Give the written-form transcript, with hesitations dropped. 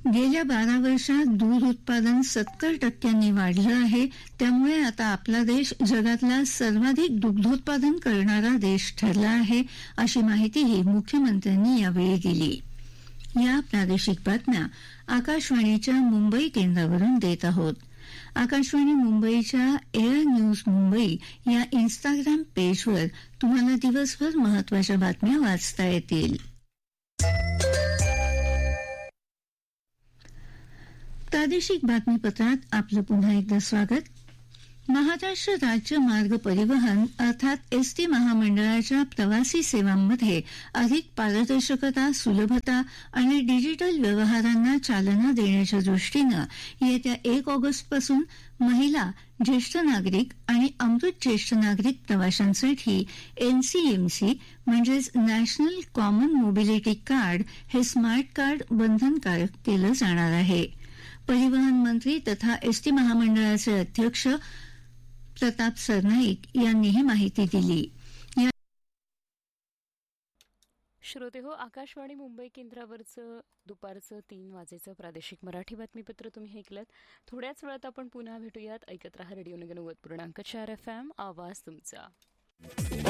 गेल्या 12 वर्षात दूध उत्पादन 70% वाढलं आहे. त्यामुळे आता आपला देश जगातला सर्वाधिक दुग्धोत्पादन करणारा देश ठरला आहे, अशी माहितीही मुख्यमंत्र्यांनी यावेळी दिली. या प्रादेशिक बातम्या आकाशवाणीच्या मुंबई केंद्रावरून देत आहोत. आकाशवाणी मुंबईच्या एअर न्यूज मुंबई या इन्स्टाग्राम पेजवर तुम्हाला दिवसभर महत्त्वाच्या बातम्या वाचता येतील. प्रादेशिक बातमीपत्रात आपलं पुन्हा एकदा स्वागत. महाराष्ट्र राज्य मार्ग परिवहन अर्थात एसटी महामंडळाच्या प्रवासी सेवांमध्ये अधिक पारदर्शकता, सुलभता आणि डिजिटल व्यवहारांना चालना देण्याच्या दृष्टीनं येत्या 1 ऑगस्टपासून महिला, ज्येष्ठ नागरिक आणि अमृत ज्येष्ठ नागरिक प्रवाशांसाठी एनसीएमसी म्हणजेच नॅशनल कॉमन मोबिलिटी कार्ड हे स्मार्ट कार्ड बंधनकारक केलं जाणार आहे. परिवहन मंत्री तथा एसटी महामंडळाचे अध्यक्ष प्रताप सरनाईक यांनी ही माहिती दिली. श्रोतेहो, आकाशवाणी मुंबई केंद्रावरचं दुपारचं 3 वाजेचं प्रादेशिक मराठी बातमीपत्र तुम्ही ऐकलं. थोड्याच वेळात आपण पुन्हा भेटूयात. ऐकत रहा रेडिओ नगर 90.4 FM, आवाज तुमचा.